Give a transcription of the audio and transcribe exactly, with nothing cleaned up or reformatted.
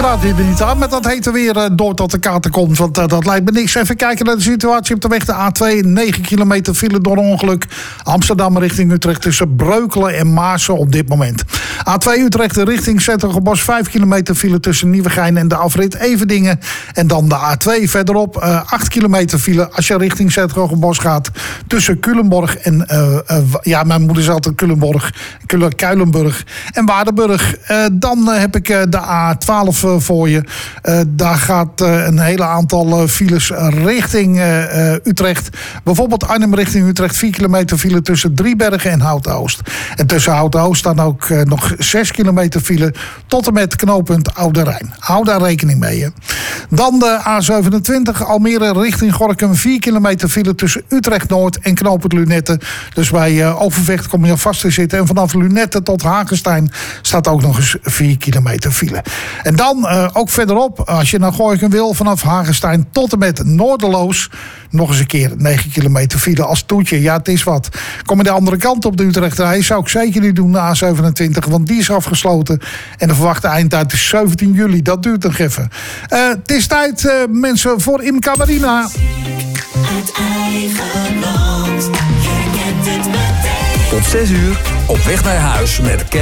raad je er niet aan met dat hete weer uh, door tot de kaarten komt. Want uh, dat lijkt me niks. Even kijken naar de situatie op de weg. De A twee, negen kilometer file door een ongeluk. Amsterdam richting Utrecht tussen Breukelen en Maarsen op dit moment. A twee Utrecht richting 's-Hertogenbosch, vijf kilometer file tussen Nieuwegein en de afrit Everdingen. En dan de A twee verderop, uh, acht kilometer file als je richting 's-Hertogenbosch gaat. Tussen Culemborg en, uh, uh, ja, mijn moeder is altijd Culemborg, Kuilenburg en Waardenburg. Uh, dan uh, heb ik uh, de A twaalf uh, voor je. Uh, daar gaat uh, een hele aantal uh, files richting uh, uh, Utrecht. Bijvoorbeeld Arnhem richting Utrecht, vier kilometer file tussen Driebergen en Hout-Oost. En tussen Hout-Oost staan ook uh, nog zes kilometer file tot en met knooppunt Oude Rijn. Hou daar rekening mee. Hè. Dan de A zevenentwintig, Almere richting Gorinchem, vier kilometer file tussen Utrecht-Noord en knooppunt Lunetten. Dus bij uh, Overvecht kom je al vast te zitten. En vanaf Lunetten tot Hagestein staat ook nog eens vier kilometer file. En dan uh, ook verderop, als je naar Gorinchem wil, vanaf Hagestein tot en met Noorderloos, nog eens een keer negen kilometer file als toetje. Ja, het is wat. Kom je de andere kant op de Utrecht rijden, zou ik zeker niet doen, de A zevenentwintig, want die is afgesloten. En de verwachte eindtijd is zeventien juli. Dat duurt nog even. Uh, het is tijd, uh, mensen, voor Imca Marina. Uit eigen land, je kent het meteen. Tot zes uur, op weg naar huis met